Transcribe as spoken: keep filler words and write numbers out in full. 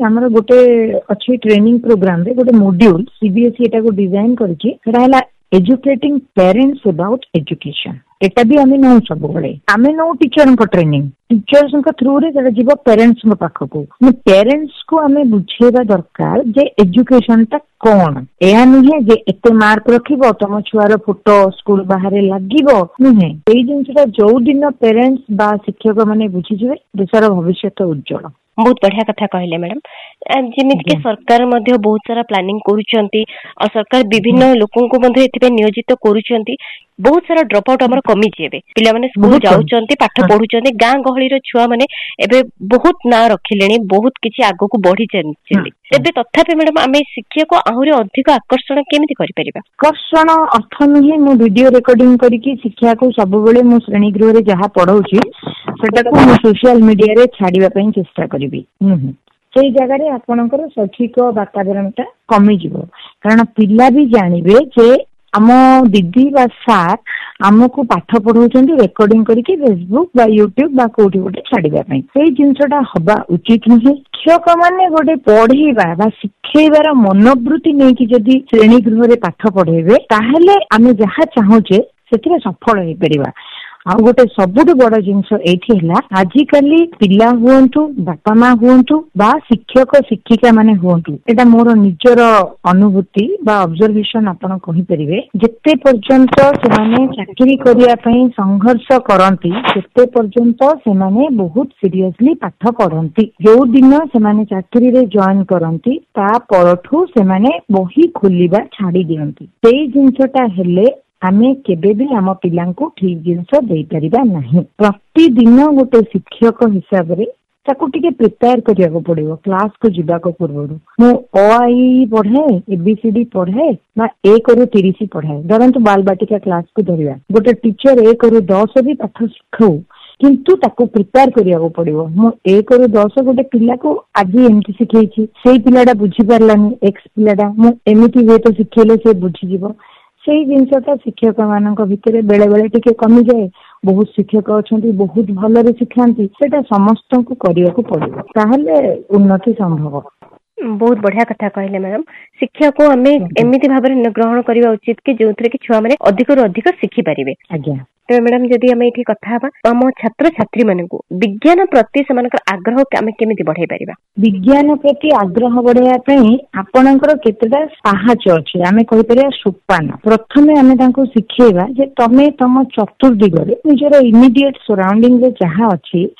हमर गोटे अच्छी ट्रेनिंग प्रोग्राम रे गोटे मॉड्यूल सीबीएसई एटा को डिजाइन करके एटा हला एजुकेटिंग पेरेंट्स अबाउट एजुकेशन। एटा भी आमे नौ सब बळे आमे नौ टीचर को ट्रेनिंग टीचर्स को थ्रू रे जरा जीव पेरेंट्स को पाखो को पेरेंट्स को आमे बुझेबा दरकार जे एजुकेशन ता कोन एया नुहे जे एते मार्क रखिबो तम छुआर फोटो स्कूल बाहर लागिबो नुहे एई जिनसटा जो दिन पेरेंट्स बा शिक्षक माने बुझी जिवे देशर भविष्य उज्जवल। बहुत बढ़िया कथा कहले मैडम। जेमिति कि सरकार मध्य बहुत सारा प्लानिंग करूछंती और सरकार विभिन्न लोकों को मध्य एथिबे नियोजित करूछंती। बहुत सारा ड्रॉप आउट हमर कमी जेबे पिला माने स्कूल जाउछंती पाठ पढुछंती गां गहली रो छुआ माने एबे बहुत ना रखिलेनी बहुत किछि आगो को बढ़ी चंती। एबे तथापि मैडम आमे शिक्षा को आहुरी अधिक आकर्षण केमिति करि परिबा? आकर्षण अर्थ नुहे मु वीडियो रिकॉर्डिंग करिकि शिक्षा को सब बेले मु श्रेणी गृह रे जहा पढौछि सेटा को मु सोशल मीडिया रे छाडिबा पई चेष्टा करिबि। हम्म से जगह रे आपनकर सठिक वातावरणटा कमी जिवो कारण पिला भी जानिबे जे आम दीदी बा सार आमको पाठ पढ़ाउछंती रेकॉर्डिंग करके फेसबुक बा यूट्यूब बा कोठी गोटे छाडिबा पई सेई जिंसटा हबा उचित नहे। शिक्षक माने गोटे पढ़ेबा बा शिखेबार मनोवृत्ति नै कि जदी श्रेणी गृह रे पाठ पढ़ेबे ताहले आमे जहा चाहूचे सेथिरे सफल होई परिबा। आ गोटे सबुठ बड़ जिनस एठी हला आजिकाली पिला हुअंतु बापा माँ हुअंतु बा शिक्षक शिक्षिका माने हुअंतु एटा मोर निजर अनुभूति बा ऑब्जर्वेशन आपण कहि परिबे जेते पर्यंत से माने चाकरी करिया पई संघर्ष करंती सेते पर्यंत से माने बहुत सीरियसली पाठ पढ़ंती। जो दिन से माने चाकरी रे जॉइन करंती ता परठू से माने बही खोलिबा छाडी दियंती। सेई जिनसटा हेले आमे केबे भी आम पिला को ठीक जिनस दे परिबा नहीं। प्रतिदिन गोटे शिक्षक हिसाब रे ताकू टिके प्रिपेयर करिया पड़िबो क्लास को जीवा को पूर्व मु अ आई पढ़े एबीसीडी पढ़े ना एक रु तीस पढ़ाए धरतु बाल बाटिका क्लास को धरिया गोटे टीचर एक रु दस भी पाठ शिखाऊ किंतु ताको प्रिपेयर करिया पड़िबो मु एक रु दस गोटे पिला को आज एमती शिखेछि सेई पिलाडा बुझी पारलानी एक्स पिलाडा मु एमिति वे तो शिखेले से बुझी जीवो सेई जिनसटा शिक्षक मानक भितरे बेले बेले टिके कमी जाए। बहुत शिक्षक अच्छे बहुत भलरे शिखाती सेटा समस्त को करिया को पड़िबो ताहले उन्नति संभव। बहुत बढ़िया कथा कहले मैडम। शिक्षा को हमें एमिति भाबरे ग्रहण करबा उचित कि जोथरे कि छुआ माने अधिक रु अधिक शिखि परिबे। आज्ञा तो मैडम जदि हमें एठी कथा बा हम छात्र छात्री माने को विज्ञान प्रति समानकर आग्रह हमें केमिति बढ़ाई परिबा? विज्ञान प्रति आग्रह बढ़ाइया पई आपनकर केतेटा साहस अछि आमे कहि परिया सोपान। प्रथमे आमे तांको शिखेबा जे तमे तम चतुर्दिग रे निजर इमीडिएट सराउंडिंग रे जहा अछि